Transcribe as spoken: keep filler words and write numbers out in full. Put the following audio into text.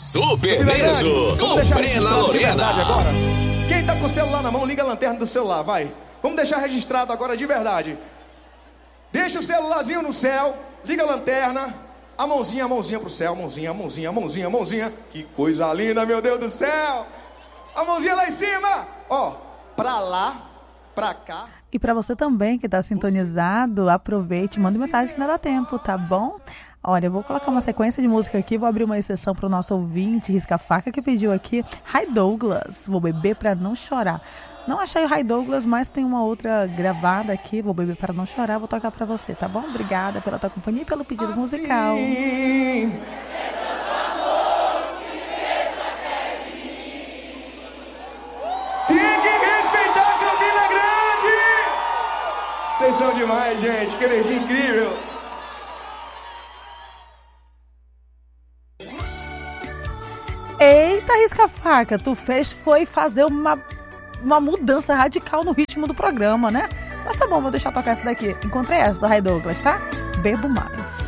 Super Beijo com Brena Lorena. Agora. Quem tá com o celular na mão, liga a lanterna do celular, vai. Vamos deixar registrado agora de verdade. Deixa o celularzinho no céu, liga a lanterna, a mãozinha, a mãozinha pro céu, mãozinha, mãozinha, mãozinha, mãozinha. Que coisa linda, meu Deus do céu. A mãozinha lá em cima, ó, pra lá, pra cá. E para você também que está sintonizado, aproveite, manda mensagem que não dá tempo, tá bom? Olha, eu vou colocar uma sequência de música aqui, vou abrir uma exceção para o nosso ouvinte, Risca-Faca, que pediu aqui Ray Douglas, Vou Beber Pra Não Chorar. Não achei o Ray Douglas, mas tem uma outra gravada aqui, Vou Beber Pra Não Chorar, vou tocar para você, tá bom? Obrigada pela tua companhia e pelo pedido assim musical. Tem que respeitar a Campina Grande! Vocês são demais, gente, que energia incrível! Eita, Risca-Faca, tu fez foi fazer uma, uma mudança radical no ritmo do programa, né? Mas tá bom, vou deixar tocar essa daqui. Encontrei essa do Ray Douglas, tá? Bebo Mais.